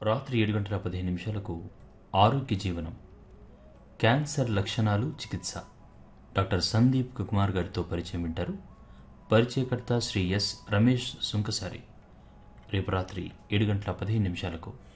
రాత్రి 7 గంటల 15 నిమిషాలకు ఆరోగ్య జీవనం, క్యాన్సర్ లక్షణాలు, చికిత్స, డాక్టర్ సందీప్ కుమార్ గారితో పరిచయం వింటారు. పరిచయకర్త శ్రీ ఎస్ రమేష్ సుంకసారి. రేపు రాత్రి 7 గంటల 15 నిమిషాలకు.